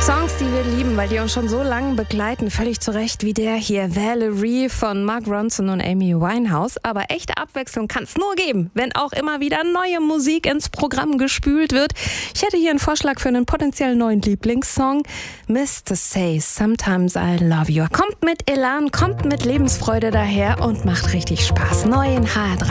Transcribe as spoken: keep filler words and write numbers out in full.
Songs, die wir lieben, weil die uns schon so lange begleiten, völlig zu Recht, wie der hier, Valerie von Mark Ronson und Amy Winehouse. Aber echte Abwechslung kann es nur geben, wenn auch immer wieder neue Musik ins Programm gespült wird. Ich hätte hier einen Vorschlag für einen potenziell neuen Lieblingssong. Mister Say Sometimes I Love You. Kommt mit Elan, kommt mit Lebensfreude daher und macht richtig Spaß. Neu in H R drei.